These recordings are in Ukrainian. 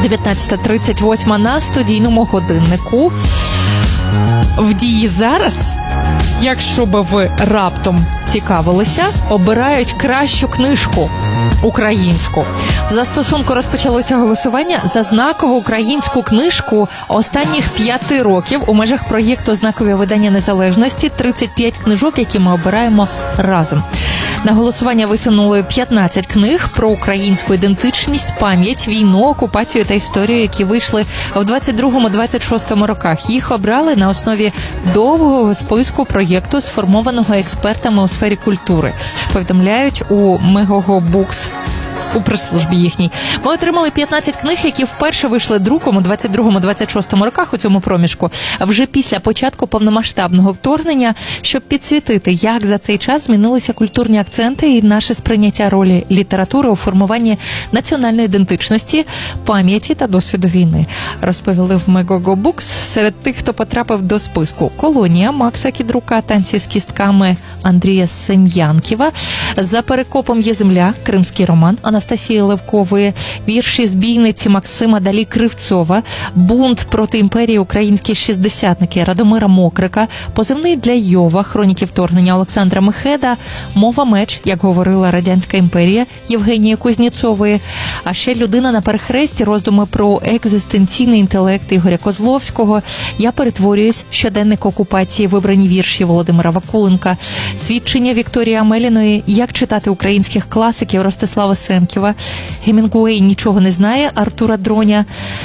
19:38 на студійному годиннику. В дії зараз, якщо би ви раптом цікавилися, обирають кращу книжку українську. В застосунку розпочалося голосування за знакову українську книжку останніх 5 років у межах проєкту «Знакові видання незалежності». 35 книжок, які ми обираємо разом. На голосування висунули 15 книг про українську ідентичність, пам'ять, війну, окупацію та історію, які вийшли в 22-26 роках. Їх обрали на основі довгого списку проєкту, сформованого експертами у сфері культури. Повідомляють у Megogo Books, у прес-службі їхній. Ми отримали 15 книг, які вперше вийшли друком у 22-26 роках у цьому проміжку, вже після початку повномасштабного вторгнення, щоб підсвітити, як за цей час змінилися культурні акценти і наше сприйняття ролі літератури у формуванні національної ідентичності, пам'яті та досвіду війни. Розповіли в Megogo Books. Серед тих, хто потрапив до списку: «Колонія» Макса Кідрука, «Танці з кістками» Андрія Сем'янківа, «За перекопом є земля» кримський роман Анастасії Левкової, вірші збійниці Максима Далі-Кривцова, «Бунт проти імперії. Українські шістдесятники» Радомира Мокрика, «Позивний для Йова» хроніки вторгнення Олександра Мехеда, «Мова меч», як говорила радянська імперія Євгенії Кузніцової, а ще «Людина на перехресті», роздуми про екзистенційний інтелект Ігоря Козловського, «Я перетворююсь», щоденник окупації, вибрані вірші Володимира Вакуленка, свідчення Вікторії Амеліної, як читати українських класиків Ростислава Сенківа, Гемінгуей «Нічого не знає» Артура Дроня.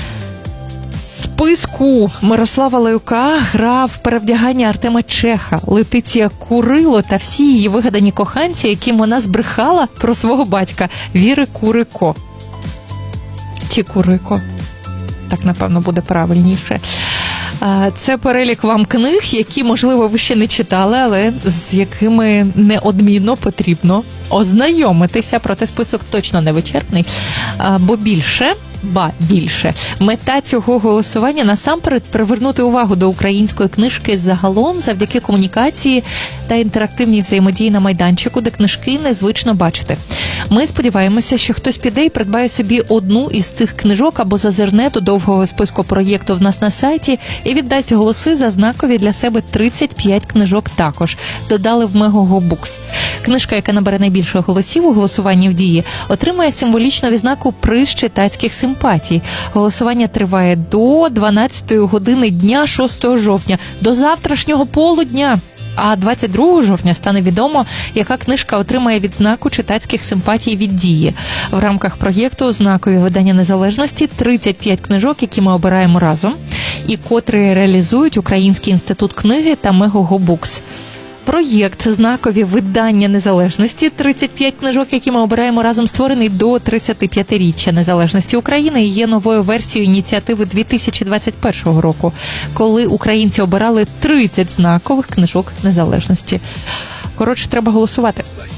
Списку Мирослава Лаюка грав перевдягання Артема Чеха, Летиція Курило та всі її вигадані коханці, яким вона збрехала про свого батька Віри Курико. Чи Курико? Так, напевно, буде правильніше. Це перелік вам книг, які, можливо, ви ще не читали, але з якими неодмінно потрібно ознайомитися. Проте список точно не вичерпний, бо більше. Мета цього голосування насамперед привернути увагу до української книжки загалом завдяки комунікації та інтерактивній взаємодії на майданчику, де книжки незвично бачити. Ми сподіваємося, що хтось піде і придбає собі одну із цих книжок або зазирне до довгого списку проєкту в нас на сайті і віддасть голоси за знакові для себе 35 книжок також. Додали в Megogo Books. Книжка, яка набере найбільше голосів у голосуванні в дії, отримає символічну відзнаку «Приз читацьких симпатій». Голосування триває до 12-ї години дня 6 жовтня, до завтрашнього полудня. А 22 жовтня стане відомо, яка книжка отримає відзнаку читацьких симпатій від дії. В рамках проєкту «Знакові видання незалежності» 35 книжок, які ми обираємо разом, і котрі реалізують Український інститут книги та Megogo Books. Проєкт «Знакові видання незалежності» 35 книжок, які ми обираємо разом, створений до 35-річчя незалежності України і є новою версією ініціативи 2021 року, коли українці обирали 30 знакових книжок незалежності. Коротше, треба голосувати.